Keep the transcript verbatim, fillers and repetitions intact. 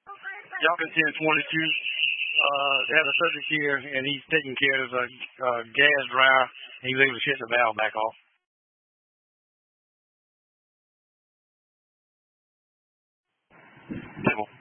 Y'all can ten twenty-two. Uh, they have a subject here, and he's taking care of a uh, gas dryer. And he was able to shut the valve back off. Level.